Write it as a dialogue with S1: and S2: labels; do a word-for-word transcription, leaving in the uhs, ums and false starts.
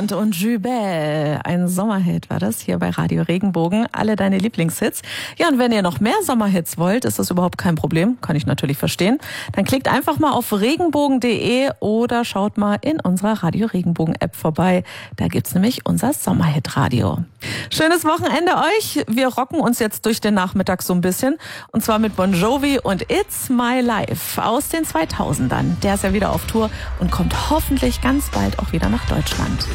S1: Bond und Jubel. Ein Sommerhit war das hier bei Radio Regenbogen. Alle deine Lieblingshits. Ja, und wenn ihr noch mehr Sommerhits wollt, ist das überhaupt kein Problem. Kann ich natürlich verstehen. Dann klickt einfach mal auf regenbogen punkt de oder schaut mal in unserer Radio Regenbogen App vorbei. Da gibt's nämlich unser Sommerhit-Radio. Schönes Wochenende euch. Wir rocken uns jetzt durch den Nachmittag so ein bisschen. Und zwar mit Bon Jovi und It's My Life aus den zweitausendern. Der ist ja wieder auf Tour und kommt hoffentlich ganz bald auch wieder nach Deutschland.